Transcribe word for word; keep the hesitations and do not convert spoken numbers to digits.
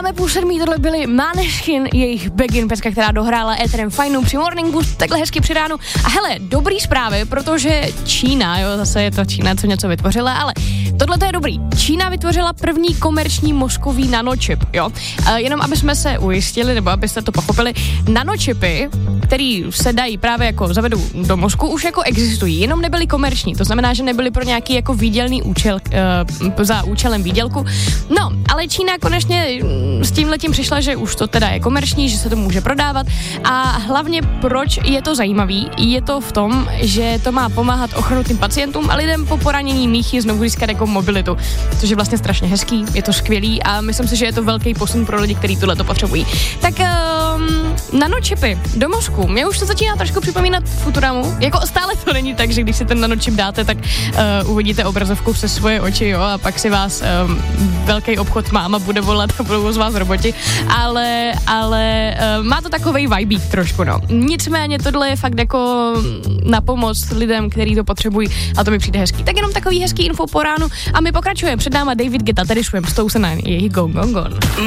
Máme půl sedmý, tohle byly Måneskin, jejich Begin, pecka, která dohrála éterem fajnou při Morning Boost, takhle hezky při ránu. A hele, dobrý zprávy, protože Čína, jo, zase je to Čína, co něco vytvořila, ale tohle to je dobrý. Čína vytvořila první komerční mozkový nanočip, jo. E, jenom aby jsme se ujistili, nebo abyste to pochopili, nanočipy, který se dají právě jako zavedou do mozku, už jako existují, jenom nebyly komerční, to znamená, že nebyly pro nějaký jako výdělný účel, e, za účelem výdělku. No, ale Čína konečně s tímhletím přišla, že už to teda je komerční, že se to může prodávat a hlavně proč je to zajímavý, je to v tom, že to má pomáhat ochrnutým pacientům a lidem po poranění míchy znovu získat jako mobilitu, což je vlastně strašně hezký, je to skvělý a myslím si, že je to velký posun pro lidi, kteří tohle to potřebují. Tak um, nanočipy do mozku, mě už to začíná trošku připomínat Futuramu, jako stále to není tak, že když si ten nanočip dáte, tak uh, uvidíte obrazovku přes svoje oči, jo, a pak si vás um, velký obchod máma bude volat a budou z vás roboti, ale, ale uh, má to takovej vibík trošku, no. Nicméně tohle je fakt jako na pomoc lidem, kteří to potřebují a to mi přijde hezký. Tak jenom takový hezký info po ránu a my pokračujeme. Před náma David Guetta, tady šujem, s tou se na jejich Gone Gone Gone.